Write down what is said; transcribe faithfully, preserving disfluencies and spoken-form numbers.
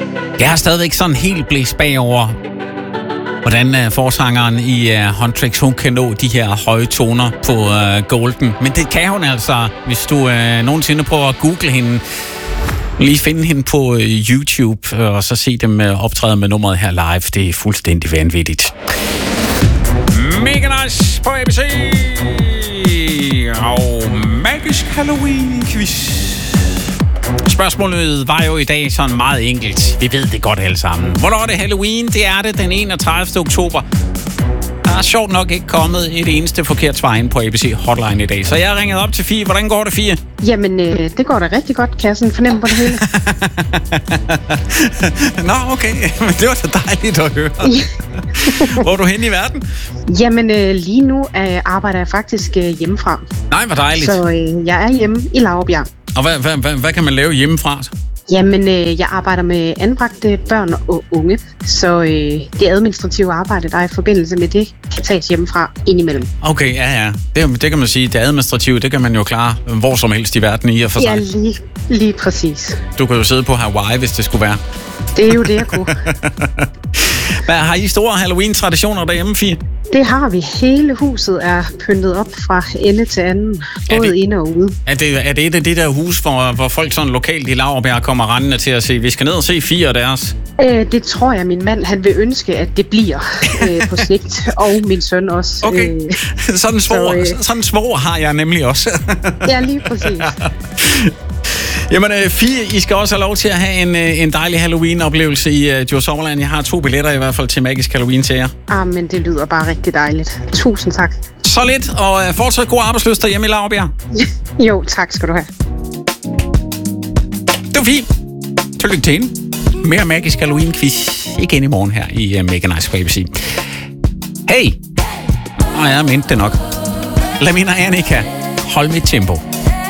Jeg har stadigvæk sådan helt blæst bagover, hvordan uh, forsangeren i uh, Huntrix, hun kan nå de her høje toner på uh, Golden. Men det kan hun altså, hvis du uh, nogensinde prøver at google hende. Lige finde hende på uh, YouTube, uh, og så se dem uh, optræde med nummeret her live. Det er fuldstændig vanvittigt. Mega nice på A B C! Og magisk Halloween-quiz. Spørgsmålet var jo i dag sådan meget enkelt. Vi ved det godt alle sammen. Hvornår er det Halloween? Det er det den enogtredivte oktober. Der er sjovt nok ikke kommet et eneste forkert svar ind på A B C Hotline i dag. Så jeg har ringet op til Fie. Hvordan går det, Fie? Jamen, øh, det går da rigtig godt, kan jeg sådan fornemme på det hele. Nå, okay. Men det var da dejligt at høre. Hvor er du henne i verden? Jamen, øh, lige nu øh, arbejder jeg faktisk øh, hjemmefra. Nej, hvor dejligt. Så øh, jeg er hjemme i Laurbjerg. Og hvad, hvad, hvad, hvad kan man lave hjemmefra? Jamen, øh, jeg arbejder med anbragte børn og unge, så øh, det administrative arbejde, der er i forbindelse med det, kan tages hjemmefra indimellem. Okay, ja, ja. Det, det kan man sige, det administrative, det kan man jo klare hvor som helst i verden i og for sig. Ja, lige, lige præcis. Du kan jo sidde på Hawaii, hvis det skulle være. Det er jo det, jeg kunne. Hvad, har I store Halloween-traditioner derhjemme, Fie? Det har vi. Hele huset er pyntet op fra ende til anden, både det, inde og ude. Er det, er det et af de der hus, hvor, hvor folk sådan lokalt i Laurbjerg kommer rendende til at se, vi skal ned og se Fie og deres? Øh, det tror jeg, min mand han vil ønske, at det bliver øh, på sigt, og min søn også. Okay, øh, sådan en svor, så, øh, sådan en svor har jeg nemlig også. Ja, lige præcis. Jamen, øh, Fie, I skal også have lov til at have en, øh, en dejlig Halloween-oplevelse i øh, Djursholm. Jeg har to billetter i hvert fald til Magisk Halloween til jer. Ah, men det lyder bare rigtig dejligt. Tusind tak. Så lidt, og øh, fortsat god arbejdsløst derhjemme i Laurbjerg. Jo, tak skal du have. Det var fint. Tillykke til hende. Mere Magisk Halloween-quiz igen i morgen her i uh, Mega Nice på A B C. Hey! Og jeg mente det nok. Lamina Annika, hold mit tempo.